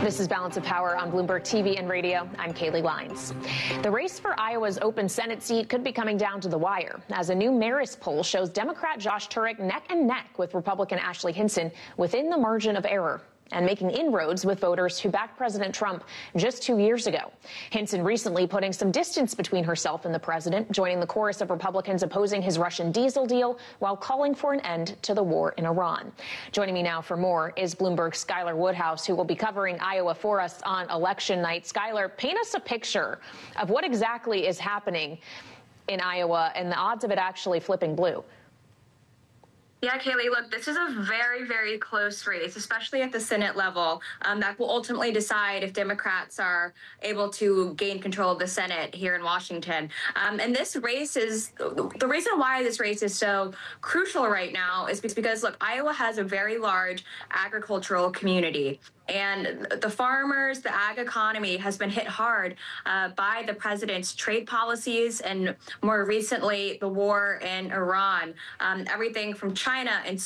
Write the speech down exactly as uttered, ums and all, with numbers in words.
This is Balance of Power on Bloomberg T V and radio. I'm Kaylee Lines. The race for Iowa's open Senate seat could be coming down to the wire, as a new Marist poll shows Democrat Josh Turek neck and neck with Republican Ashley Hinson within the margin of error, and making inroads with voters who backed President Trump just two years ago. Hinson recently putting some distance between herself and the president, joining the chorus of Republicans opposing his Russian diesel deal while calling for an end to the war in Iran. Joining me now for more is Bloomberg's Skylar Woodhouse, who will be covering Iowa for us on election night. Skylar, paint us a picture of what exactly is happening in Iowa and the odds of it actually flipping blue. Yeah, Kaylee, look, this is a very, very close race, especially at the Senate level, um, that will ultimately decide if Democrats are able to gain control of the Senate here in Washington. Um, and this race is, the reason why this race is so crucial right now is because, look, Iowa has a very large agricultural community. And the farmers, the ag economy has been hit hard uh, by the president's trade policies and more recently the war in Iran. Um, everything from China and